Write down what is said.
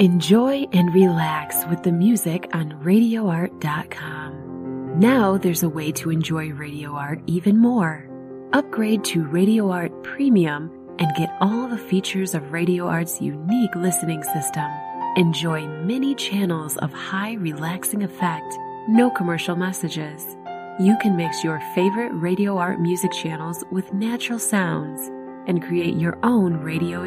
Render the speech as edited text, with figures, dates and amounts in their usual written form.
Enjoy and relax with the music on RadioArt.com. Now there's a way to enjoy Radio Art even more. Upgrade to Radio Art Premium and get all the features of Radio Art's unique listening system. Enjoy many channels of high relaxing effect, no commercial messages. You can mix your favorite Radio Art music channels with natural sounds and create your own radio